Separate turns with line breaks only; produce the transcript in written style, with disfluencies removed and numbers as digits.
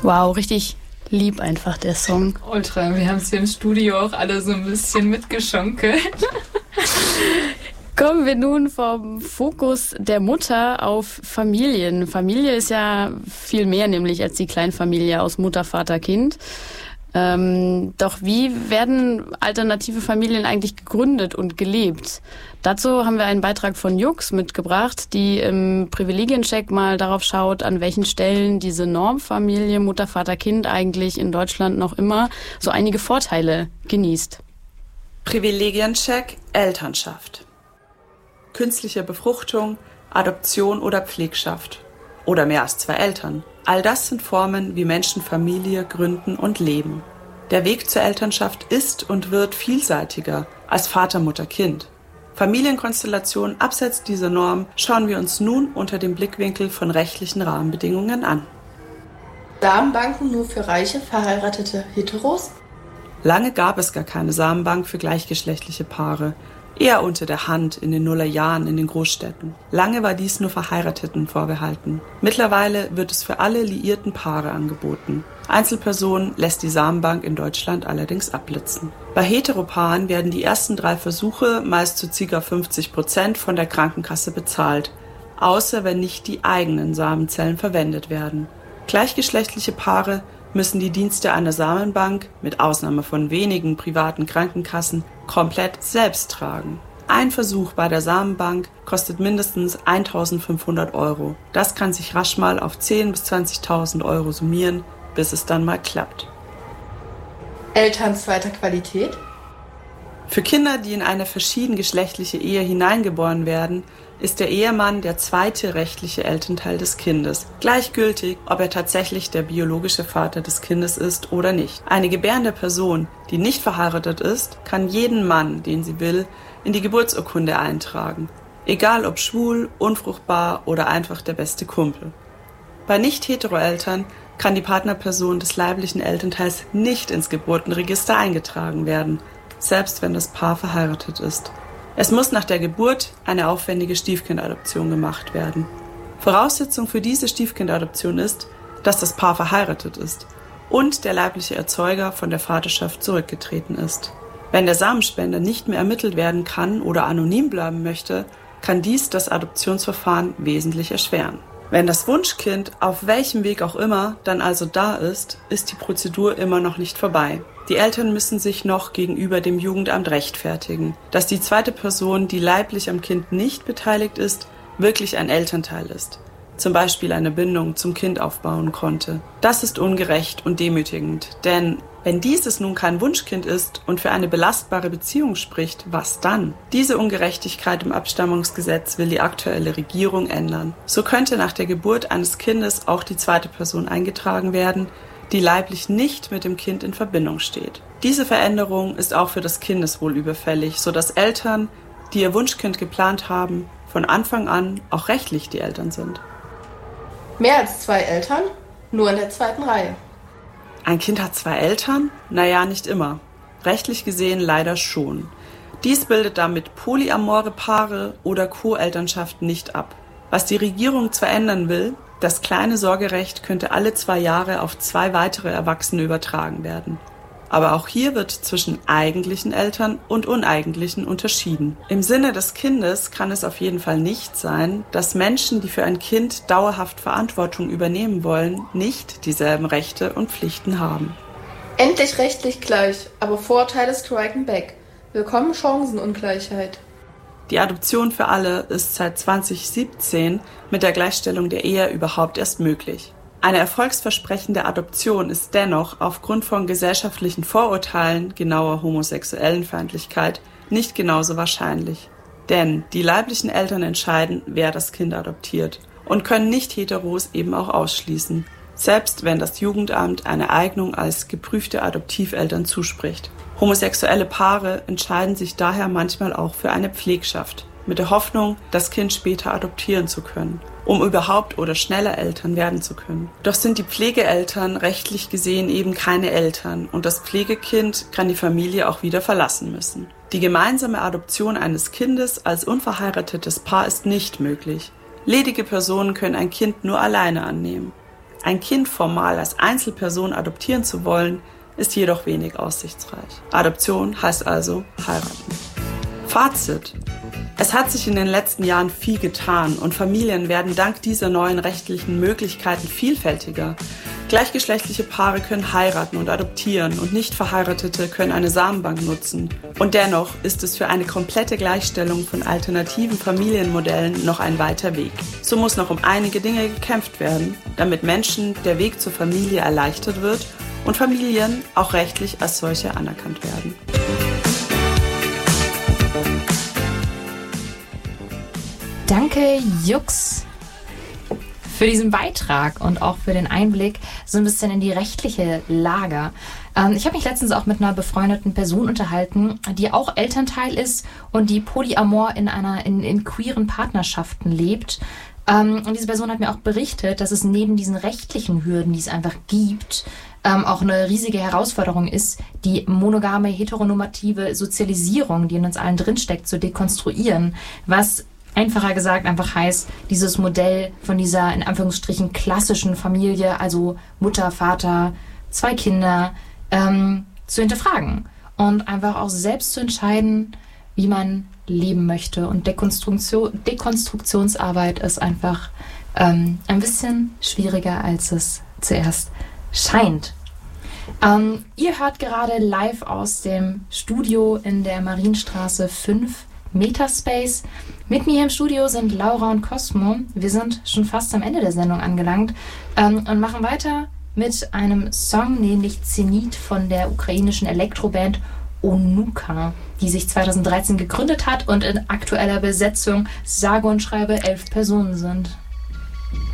Wow, richtig lieb einfach der Song.
Ultra, wir haben es hier im Studio auch alle so ein bisschen mitgeschonkelt.
Kommen wir nun vom Fokus der Mutter auf Familien. Familie ist ja viel mehr nämlich als die Kleinfamilie aus Mutter, Vater, Kind. Doch wie werden alternative Familien eigentlich gegründet und gelebt? Dazu haben wir einen Beitrag von Jux mitgebracht, die im Privilegiencheck mal darauf schaut, an welchen Stellen diese Normfamilie Mutter, Vater, Kind eigentlich in Deutschland noch immer so einige Vorteile genießt.
Privilegiencheck Elternschaft. Künstliche Befruchtung, Adoption oder Pflegschaft. Oder mehr als 2 Eltern. All das sind Formen, wie Menschen Familie gründen und leben. Der Weg zur Elternschaft ist und wird vielseitiger als Vater, Mutter, Kind. Familienkonstellationen abseits dieser Norm schauen wir uns nun unter dem Blickwinkel von rechtlichen Rahmenbedingungen an.
Samenbanken nur für reiche, verheiratete Heteros?
Lange gab es gar keine Samenbank für gleichgeschlechtliche Paare. Eher unter der Hand in den Nullerjahren in den Großstädten. Lange war dies nur Verheirateten vorbehalten. Mittlerweile wird es für alle liierten Paare angeboten. Einzelpersonen lässt die Samenbank in Deutschland allerdings abblitzen. Bei Heteropaaren werden die ersten 3 Versuche meist zu ca. 50% von der Krankenkasse bezahlt, außer wenn nicht die eigenen Samenzellen verwendet werden. Gleichgeschlechtliche Paare müssen die Dienste einer Samenbank, mit Ausnahme von wenigen privaten Krankenkassen, komplett selbst tragen. Ein Versuch bei der Samenbank kostet mindestens 1.500 €. Das kann sich rasch mal auf 10.000 bis 20.000 € summieren, bis es dann mal klappt.
Eltern zweiter Qualität?
Für Kinder, die in eine verschiedengeschlechtliche Ehe hineingeboren werden, ist der Ehemann der zweite rechtliche Elternteil des Kindes, gleichgültig, ob er tatsächlich der biologische Vater des Kindes ist oder nicht. Eine gebärende Person, die nicht verheiratet ist, kann jeden Mann, den sie will, in die Geburtsurkunde eintragen, egal ob schwul, unfruchtbar oder einfach der beste Kumpel. Bei Nicht-Hetero-Eltern kann die Partnerperson des leiblichen Elternteils nicht ins Geburtenregister eingetragen werden, selbst wenn das Paar verheiratet ist. Es muss nach der Geburt eine aufwendige Stiefkindadoption gemacht werden. Voraussetzung für diese Stiefkindadoption ist, dass das Paar verheiratet ist und der leibliche Erzeuger von der Vaterschaft zurückgetreten ist. Wenn der Samenspender nicht mehr ermittelt werden kann oder anonym bleiben möchte, kann dies das Adoptionsverfahren wesentlich erschweren. Wenn das Wunschkind auf welchem Weg auch immer dann also da ist, ist die Prozedur immer noch nicht vorbei. Die Eltern müssen sich noch gegenüber dem Jugendamt rechtfertigen, dass die zweite Person, die leiblich am Kind nicht beteiligt ist, wirklich ein Elternteil ist. Zum Beispiel eine Bindung zum Kind aufbauen konnte. Das ist ungerecht und demütigend, denn wenn dieses nun kein Wunschkind ist und für eine belastbare Beziehung spricht, was dann? Diese Ungerechtigkeit im Abstammungsgesetz will die aktuelle Regierung ändern. So könnte nach der Geburt eines Kindes auch die zweite Person eingetragen werden, die leiblich nicht mit dem Kind in Verbindung steht. Diese Veränderung ist auch für das Kindeswohl überfällig, sodass Eltern, die ihr Wunschkind geplant haben, von Anfang an auch rechtlich die Eltern sind.
Mehr als 2 Eltern? Nur in der zweiten Reihe.
Ein Kind hat 2 Eltern? Naja, nicht immer. Rechtlich gesehen leider schon. Dies bildet damit polyamore Paare oder Co-Elternschaft nicht ab. Was die Regierung zwar ändern will, das kleine Sorgerecht könnte alle 2 Jahre auf 2 weitere Erwachsene übertragen werden. Aber auch hier wird zwischen eigentlichen Eltern und uneigentlichen unterschieden. Im Sinne des Kindes kann es auf jeden Fall nicht sein, dass Menschen, die für ein Kind dauerhaft Verantwortung übernehmen wollen, nicht dieselben Rechte und Pflichten haben.
Endlich rechtlich gleich, aber Vorteile striken back. Willkommen Chancenungleichheit.
Die Adoption für alle ist seit 2017 mit der Gleichstellung der Ehe überhaupt erst möglich. Eine erfolgsversprechende Adoption ist dennoch aufgrund von gesellschaftlichen Vorurteilen, genauer Homosexuellenfeindlichkeit, nicht genauso wahrscheinlich. Denn die leiblichen Eltern entscheiden, wer das Kind adoptiert und können Nicht-Heteros eben auch ausschließen, selbst wenn das Jugendamt eine Eignung als geprüfte Adoptiveltern zuspricht. Homosexuelle Paare entscheiden sich daher manchmal auch für eine Pflegschaft, mit der Hoffnung, das Kind später adoptieren zu können, um überhaupt oder schneller Eltern werden zu können. Doch sind die Pflegeeltern rechtlich gesehen eben keine Eltern und das Pflegekind kann die Familie auch wieder verlassen müssen. Die gemeinsame Adoption eines Kindes als unverheiratetes Paar ist nicht möglich. Ledige Personen können ein Kind nur alleine annehmen. Ein Kind formal als Einzelperson adoptieren zu wollen, ist jedoch wenig aussichtsreich. Adoption heißt also heiraten. Fazit: Es hat sich in den letzten Jahren viel getan und Familien werden dank dieser neuen rechtlichen Möglichkeiten vielfältiger. Gleichgeschlechtliche Paare können heiraten und adoptieren und nicht Verheiratete können eine Samenbank nutzen. Und dennoch ist es für eine komplette Gleichstellung von alternativen Familienmodellen noch ein weiter Weg. So muss noch um einige Dinge gekämpft werden, damit Menschen der Weg zur Familie erleichtert wird und Familien auch rechtlich als solche anerkannt werden.
Danke, Jux, für diesen Beitrag und auch für den Einblick so ein bisschen in die rechtliche Lage. Ich habe mich letztens auch mit einer befreundeten Person unterhalten, die auch Elternteil ist und die polyamor in queeren Partnerschaften lebt. Und diese Person hat mir auch berichtet, dass es neben diesen rechtlichen Hürden, die es einfach gibt, auch eine riesige Herausforderung ist, die monogame, heteronormative Sozialisierung, die in uns allen drinsteckt, zu dekonstruieren, was einfacher gesagt einfach heißt, dieses Modell von dieser in Anführungsstrichen klassischen Familie, also Mutter, Vater, 2 Kinder, zu hinterfragen und einfach auch selbst zu entscheiden, wie man leben möchte. Und Dekonstruktionsarbeit ist einfach ein bisschen schwieriger, als es zuerst scheint. Ihr hört gerade live aus dem Studio in der Marienstraße 5 Metaspace. Mit mir hier im Studio sind Laura und Cosmo. Wir sind schon fast am Ende der Sendung angelangt und machen weiter mit einem Song, nämlich Zenit von der ukrainischen Elektroband Onuka, die sich 2013 gegründet hat und in aktueller Besetzung sage und schreibe 11 Personen sind.